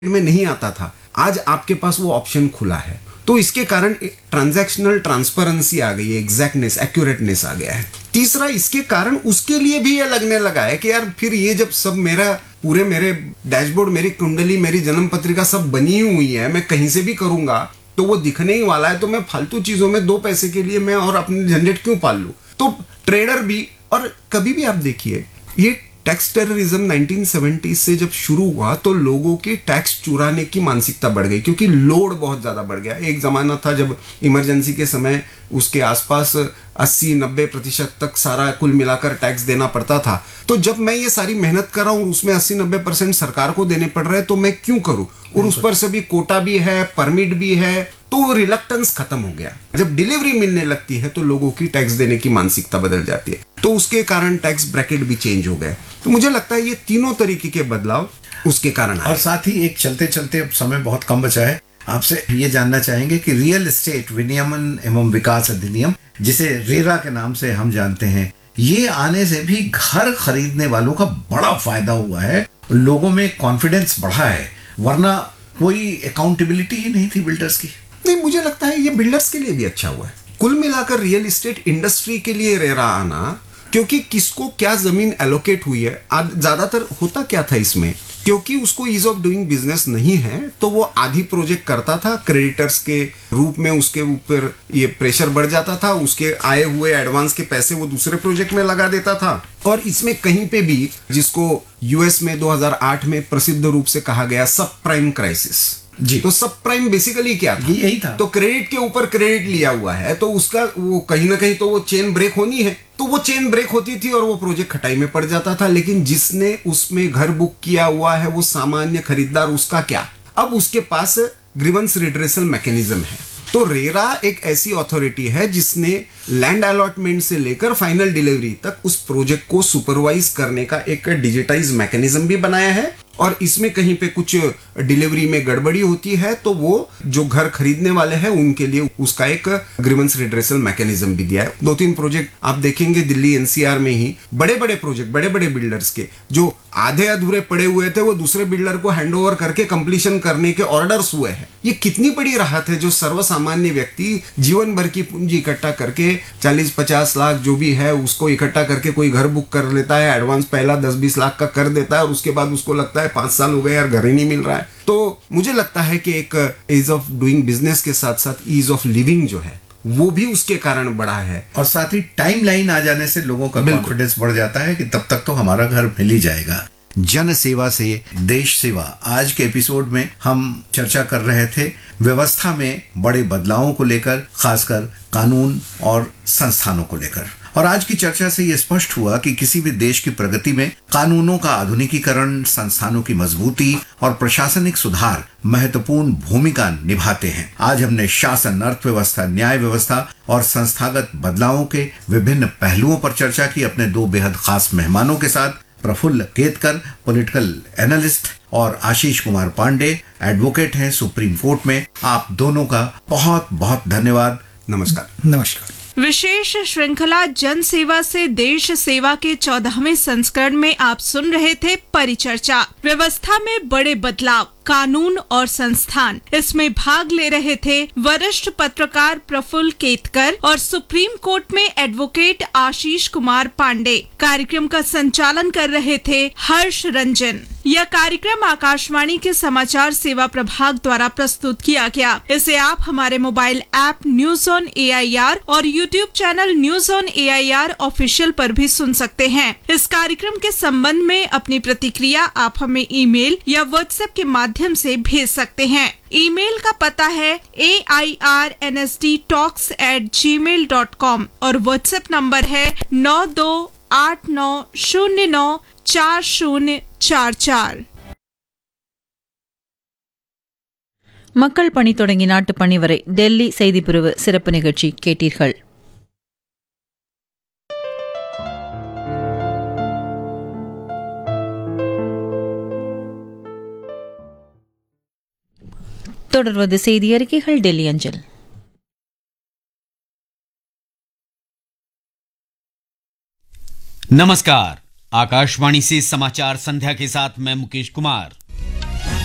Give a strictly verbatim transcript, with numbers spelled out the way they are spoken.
में नहीं आता था, आज आपके पास वो ऑप्शन खुला है। तो इसके कारण ट्रांजैक्शनल ट्रांसपेरेंसी आ गई है, एग्जैक्टनेस, एक्यूरेटनेस आ गया है। तीसरा, इसके कारण उसके लिए भी ये लगने लगा है कि यार फिर ये जब सब मेरा पूरे मेरे डैशबोर्ड, मेरी कुंडली, मेरी जन्म पत्रिका सब बनी हुई है, मैं कहीं से भी करूंगा तो वो दिखने ही वाला है, तो मैं फालतू चीजों में दो पैसे के लिए मैं और अपने झंझट क्यों पाल लूं। तो ट्रेडर भी, और कभी भी आप देखिए ये टैक्स टेररिज्म नाइनटीन सेवेंटी से जब शुरू हुआ तो लोगों की टैक्स चुराने की मानसिकता बढ़ गई, क्योंकि लोड बहुत ज्यादा बढ़ गया। एक जमाना था जब इमरजेंसी के समय उसके आसपास अस्सी नब्बे प्रतिशत तक सारा कुल मिलाकर टैक्स देना पड़ता था। तो जब मैं ये सारी मेहनत कर रहा हूँ उसमें अस्सी नब्बे परसेंट सरकार को देने पड़ रहे हैं, तो मैं क्यों करूं। और उस पर से भी कोटा भी है, परमिट भी है, तो रिलक्टेंस खत्म हो गया। जब डिलीवरी मिलने लगती है तो लोगों की टैक्स देने की मानसिकता बदल जाती है, तो उसके कारण टैक्स ब्रैकेट भी चेंज हो गए। तो मुझे लगता है ये तीनों तरीके के बदलाव उसके कारण आए। और साथ ही एक चलते चलते, अब समय बहुत कम बचा है, आपसे ये जानना चाहेंगे कि रियल एस्टेट विनियमन एवं विकास अधिनियम, जिसे रेरा के नाम से हम जानते हैं, ये आने से भी घर खरीदने वालों का बड़ा फायदा हुआ है, लोगों में कॉन्फिडेंस बढ़ा है, वरना कोई अकाउंटेबिलिटी ही नहीं थी बिल्डर्स की। नहीं, मुझे लगता है ये बिल्डर्स के लिए भी अच्छा हुआ है। कुल मिलाकर रियल एस्टेट इंडस्ट्री के लिए रेरा आना, क्योंकि किसको क्या जमीन एलोकेट हुई है, ज्यादातर होता क्या था इसमें, क्योंकि उसको ईज ऑफ डूइंग बिजनेस नहीं है तो वो आधी प्रोजेक्ट करता था, क्रेडिटर्स के रूप में उसके ऊपर ये प्रेशर बढ़ जाता था, उसके आए हुए एडवांस के पैसे वो दूसरे प्रोजेक्ट में लगा देता था। और इसमें कहीं पे भी, जिसको यूएस में दो हज़ार आठ में प्रसिद्ध रूप से कहा गया सब प्राइम क्राइसिस जी, तो सब प्राइम बेसिकली क्या था, यही था। तो क्रेडिट के ऊपर क्रेडिट लिया हुआ है, तो उसका वो कहीं ना कहीं तो वो चेन ब्रेक होनी है, तो वो चेन ब्रेक होती थी और वो प्रोजेक्ट खटाई में पड़ जाता था। लेकिन जिसने उसमें घर बुक किया हुआ है वो सामान्य खरीदार, उसका क्या, अब उसके पास ग्रीवेंस रिड्रेसल मैकेनिज्म है। तो रेरा एक ऐसी अथॉरिटी है जिसने लैंड अलॉटमेंट से लेकर फाइनल डिलीवरी तक उस प्रोजेक्ट को सुपरवाइज करने का एक डिजिटाइज मैकेनिज्म भी बनाया है। और इसमें कहीं पे कुछ डिलीवरी में गड़बड़ी होती है तो वो जो घर खरीदने वाले हैं उनके लिए उसका एक ग्रीवेंस रिड्रेसल मैकेनिज्म भी दिया है। दो तीन प्रोजेक्ट आप देखेंगे दिल्ली एनसीआर में ही, बड़े बड़े प्रोजेक्ट, बड़े बड़े बिल्डर्स के जो आधे अधूरे पड़े हुए थे वो दूसरे बिल्डर को हैंडओवर करके कंप्लीशन करने के ऑर्डर्स हुए हैं। ये कितनी बड़ी राहत है जो सर्वसामान्य व्यक्ति जीवन भर की पूंजी इकट्ठा करके चालीस पचास लाख जो भी है उसको इकट्ठा करके कोई घर बुक कर लेता है, एडवांस पहला दस बीस लाख का कर देता है और उसके बाद उसको लगता है पांच साल हो गए यार घर ही नहीं मिल रहा है। तो मुझे लगता है कि एक ईज ऑफ डूइंग बिजनेस के साथ साथ ईज ऑफ लिविंग जो है वो भी उसके कारण बढ़ा है। और साथ ही टाइम लाइन आ जाने से लोगों का कॉन्फिडेंस बढ़ जाता है कि तब तक तो हमारा घर मिल ही जाएगा। जन सेवा से देश सेवा, आज के एपिसोड में हम चर्चा कर रहे थे व्यवस्था में बड़े बदलावों को लेकर, खासकर कानून और संस्थानों को लेकर। और आज की चर्चा से यह स्पष्ट हुआ कि किसी भी देश की प्रगति में कानूनों का आधुनिकीकरण, संस्थानों की मजबूती और प्रशासनिक सुधार महत्वपूर्ण भूमिका निभाते हैं। आज हमने शासन, अर्थव्यवस्था, न्याय व्यवस्था और संस्थागत बदलावों के विभिन्न पहलुओं पर चर्चा की अपने दो बेहद खास मेहमानों के साथ, प्रफुल्ल केतकर, पॉलिटिकल एनालिस्ट, और आशीष कुमार पांडे, एडवोकेट हैं सुप्रीम कोर्ट में। आप दोनों का बहुत बहुत धन्यवाद। नमस्कार। नमस्कार। विशेष श्रृंखला जन सेवा से देश सेवा के चौदहवें संस्करण में आप सुन रहे थे परिचर्चा, व्यवस्था में बड़े बदलाव, कानून और संस्थान। इसमें भाग ले रहे थे वरिष्ठ पत्रकार प्रफुल्ल केतकर और सुप्रीम कोर्ट में एडवोकेट आशीष कुमार पांडे। कार्यक्रम का संचालन कर रहे थे हर्ष रंजन। यह कार्यक्रम आकाशवाणी के समाचार सेवा प्रभाग द्वारा प्रस्तुत किया गया। इसे आप हमारे mobile app news on A I R और YouTube channel news on A I R official पर भी सुन सकते हैं। इस कार्यक्रम के संबंध में अपनी प्रतिक्रिया आप हमें ईमेल या व्हाट्सएप के माध्यम से भेज सकते हैं। ईमेल का पता है ए I R N S D talks eight ji mail dot com और व्हाट्सएप नंबर है नौ दो आठ नौ शून्य नौ चार शून्य चार चार। மக்கள் பணி தொடங்கி நாட்டு பணி வரை டெல்லி செய்திப்பிரிவு சிறப்பு நிகழ்ச்சி கேட்டீர்கள். தொடர்வது செய்தி அறிக்கைகள் டெல்லி அஞ்சல். नमस्कार, आकाशवाणी से समाचार संध्या के साथ मैं मुकेश कुमार।